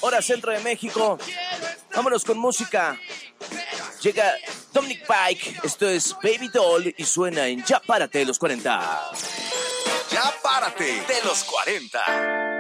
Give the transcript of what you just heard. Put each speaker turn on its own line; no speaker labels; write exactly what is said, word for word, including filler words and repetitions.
hora centro de México. Vámonos con música. Llega Dominic Pike, esto es Baby Doll y suena en Ya Párate de los cuarenta.
Ya Párate de los cuarenta.